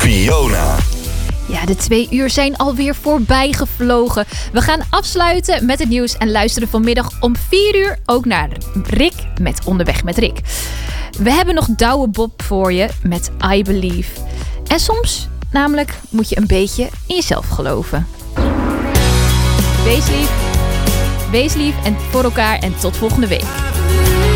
Fiona. Ja, de 2 uur zijn alweer voorbij gevlogen. We gaan afsluiten met het nieuws en luisteren vanmiddag om 4 uur ook naar Rick met Onderweg met Rick. We hebben nog Douwe Bob voor je met I Believe. En soms namelijk moet je een beetje in jezelf geloven. Wees lief en voor elkaar en tot volgende week.